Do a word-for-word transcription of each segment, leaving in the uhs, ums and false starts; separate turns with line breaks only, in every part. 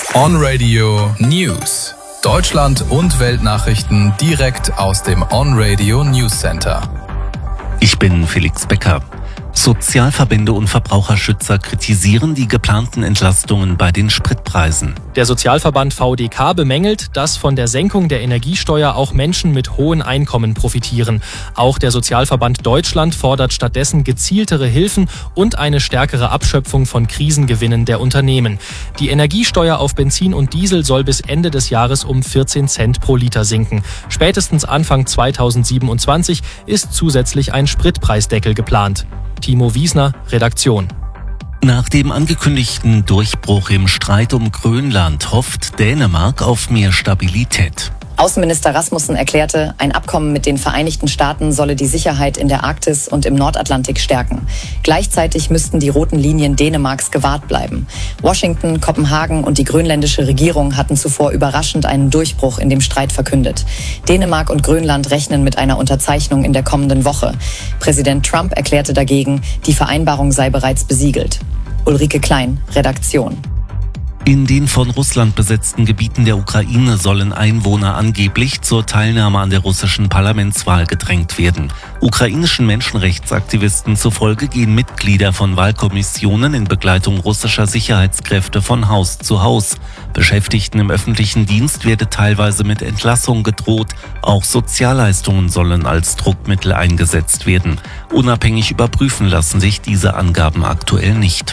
On Radio News. Deutschland und Weltnachrichten direkt aus dem On Radio News Center.
Ich bin Felix Becker. Sozialverbände und Verbraucherschützer kritisieren die geplanten Entlastungen bei den Spritpreisen.
Der Sozialverband V D K bemängelt, dass von der Senkung der Energiesteuer auch Menschen mit hohen Einkommen profitieren. Auch der Sozialverband Deutschland fordert stattdessen gezieltere Hilfen und eine stärkere Abschöpfung von Krisengewinnen der Unternehmen. Die Energiesteuer auf Benzin und Diesel soll bis Ende des Jahres um vierzehn Cent pro Liter sinken. Spätestens Anfang zweitausendsiebenundzwanzig ist zusätzlich ein Spritpreisdeckel geplant. Timo Wiesner, Redaktion.
Nach dem angekündigten Durchbruch im Streit um Grönland hofft Dänemark auf mehr Stabilität.
Außenminister Rasmussen erklärte, ein Abkommen mit den Vereinigten Staaten solle die Sicherheit in der Arktis und im Nordatlantik stärken. Gleichzeitig müssten die roten Linien Dänemarks gewahrt bleiben. Washington, Kopenhagen und die grönländische Regierung hatten zuvor überraschend einen Durchbruch in dem Streit verkündet. Dänemark und Grönland rechnen mit einer Unterzeichnung in der kommenden Woche. Präsident Trump erklärte dagegen, die Vereinbarung sei bereits besiegelt. Ulrike Klein, Redaktion.
In den von Russland besetzten Gebieten der Ukraine sollen Einwohner angeblich zur Teilnahme an der russischen Parlamentswahl gedrängt werden. Ukrainischen Menschenrechtsaktivisten zufolge gehen Mitglieder von Wahlkommissionen in Begleitung russischer Sicherheitskräfte von Haus zu Haus. Beschäftigten im öffentlichen Dienst werde teilweise mit Entlassung gedroht. Auch Sozialleistungen sollen als Druckmittel eingesetzt werden. Unabhängig überprüfen lassen sich diese Angaben aktuell nicht.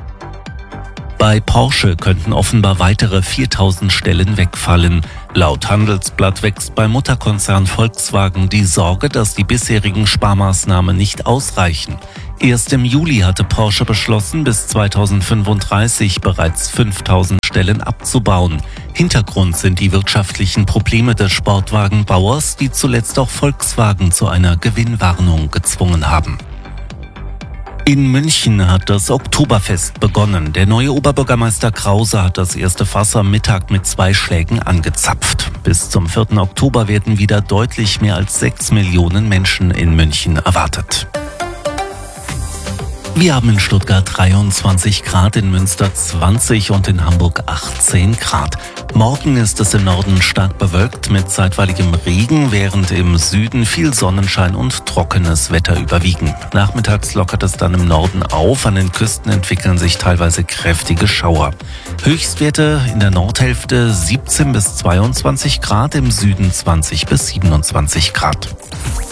Bei Porsche könnten offenbar weitere viertausend Stellen wegfallen. Laut Handelsblatt wächst beim Mutterkonzern Volkswagen die Sorge, dass die bisherigen Sparmaßnahmen nicht ausreichen. Erst im Juli hatte Porsche beschlossen, bis zweitausendfünfunddreißig bereits fünftausend Stellen abzubauen. Hintergrund sind die wirtschaftlichen Probleme des Sportwagenbauers, die zuletzt auch Volkswagen zu einer Gewinnwarnung gezwungen haben. In München hat das Oktoberfest begonnen. Der neue Oberbürgermeister Krause hat das erste Fass am Mittag mit zwei Schlägen angezapft. Bis zum vierten Oktober werden wieder deutlich mehr als sechs Millionen Menschen in München erwartet. Wir haben in Stuttgart dreiundzwanzig Grad, in Münster zwanzig und in Hamburg achtzehn Grad. Morgen ist es im Norden stark bewölkt mit zeitweiligem Regen, während im Süden viel Sonnenschein und trockenes Wetter überwiegen. Nachmittags lockert es dann im Norden auf, an den Küsten entwickeln sich teilweise kräftige Schauer. Höchstwerte in der Nordhälfte siebzehn bis zweiundzwanzig Grad, im Süden zwanzig bis siebenundzwanzig Grad.